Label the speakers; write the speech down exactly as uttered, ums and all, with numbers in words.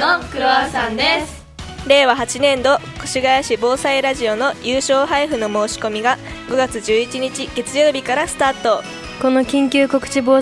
Speaker 1: のクロワッサンです。
Speaker 2: れいわはちねんど越谷市防災ラジオの優勝配布の申し込みがごがつじゅういちにち月曜日からスタート。
Speaker 3: この緊急告知防